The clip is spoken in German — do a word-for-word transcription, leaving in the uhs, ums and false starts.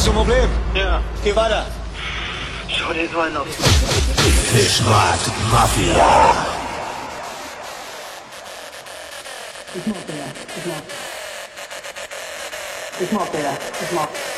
Hast du ein Problem? Ja. Geh weiter. Schau dir so einen auf. Fischmarkt Mafia. It's not there. It's not. It's not there. It's not.